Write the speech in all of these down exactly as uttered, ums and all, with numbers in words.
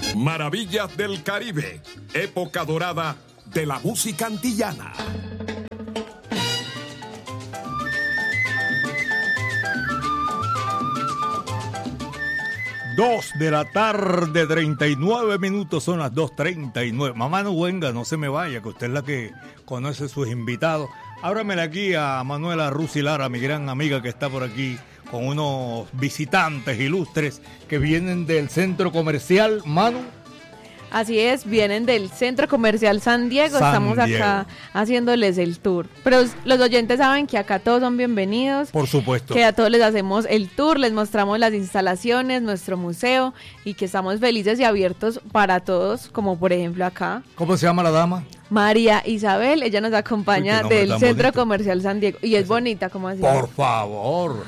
Maravillas del Caribe, época dorada de la música antillana. Dos de la tarde, treinta y nueve minutos, son las dos treinta y nueve. Mamá no venga, no se me vaya, que usted es la que conoce sus invitados. Ábramele aquí a Manuela Rusi Lara, mi gran amiga que está por aquí, con unos visitantes ilustres que vienen del centro comercial, Manu. Así es, vienen del Centro Comercial San Diego, San estamos Diego. acá haciéndoles el tour. Pero los oyentes saben que acá todos son bienvenidos. Por supuesto. Que a todos les hacemos el tour, les mostramos las instalaciones, nuestro museo, y que estamos felices y abiertos para todos, como por ejemplo acá. ¿Cómo se llama la dama? María Isabel, ella nos acompaña Uy, qué nombre del tan Centro bonito. Comercial San Diego. Y es Eso. bonita, como así. Por favor.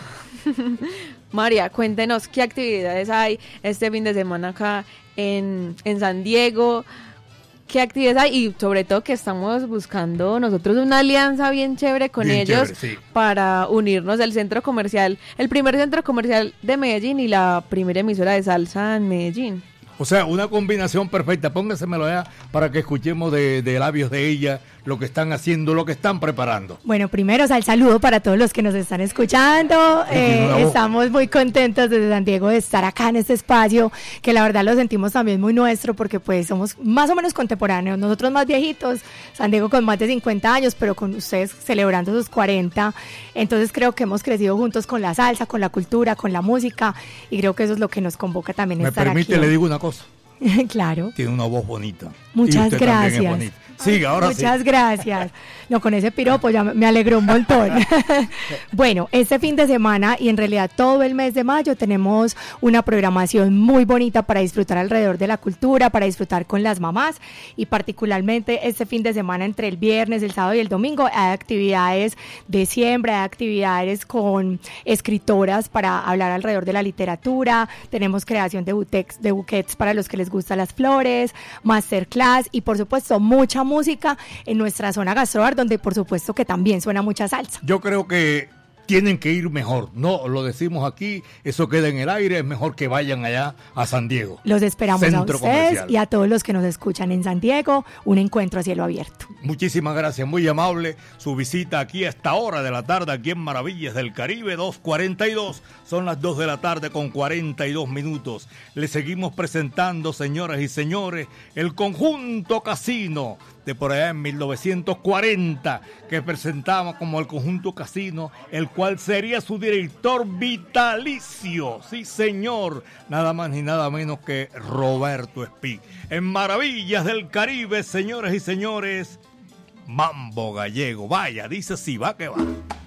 María, cuéntenos qué actividades hay este fin de semana acá en, en San Diego, qué actividades hay y sobre todo que estamos buscando nosotros una alianza bien chévere con Bien ellos chévere, sí. para unirnos al centro comercial, el primer centro comercial de Medellín y la primera emisora de salsa en Medellín. O sea, una combinación perfecta. Póngasemelo allá para que escuchemos de, de labios de ella lo que están haciendo, lo que están preparando. Bueno, primero, o sea, el saludo para todos los que nos están escuchando. Eh, estamos muy contentos desde San Diego de estar acá en este espacio, que la verdad lo sentimos también muy nuestro, porque pues somos más o menos contemporáneos, nosotros más viejitos, San Diego con más de cincuenta años, pero con ustedes celebrando sus cuarenta. Entonces creo que hemos crecido juntos con la salsa, con la cultura, con la música, y creo que eso es lo que nos convoca también a ¿Me estar permite, aquí. le digo una cosa? Claro. Tiene una voz bonita. Muchas Y usted también es gracias. bonita. Siga, ahora sí. Muchas gracias. No, con ese piropo ya me alegró un montón. Bueno, este fin de semana y en realidad todo el mes de mayo tenemos una programación muy bonita para disfrutar alrededor de la cultura, para disfrutar con las mamás, y particularmente este fin de semana entre el viernes, el sábado y el domingo hay actividades de siembra, hay actividades con escritoras para hablar alrededor de la literatura, tenemos creación de buquets, de buquets para los que les gustan las flores, masterclass y por supuesto mucha música en nuestra zona gastrobar, donde por supuesto que también suena mucha salsa. Yo creo que tienen que ir mejor. No lo decimos aquí, eso queda en el aire, es mejor que vayan allá a San Diego. Los esperamos Centro a ustedes Comercial. y a todos los que nos escuchan en San Diego, un encuentro a cielo abierto. Muchísimas gracias, muy amable su visita aquí a esta hora de la tarde, aquí en Maravillas del Caribe, dos cuarenta y dos, son las dos de la tarde con cuarenta y dos minutos. Le seguimos presentando, señoras y señores, el Conjunto Casino de por allá en mil novecientos cuarenta, que presentaba como el Conjunto Casino, el cual sería su director vitalicio, sí señor, nada más ni nada menos que Roberto Espí. En Maravillas del Caribe, señoras y señores, Mambo Gallego, vaya, dice sí, va que va.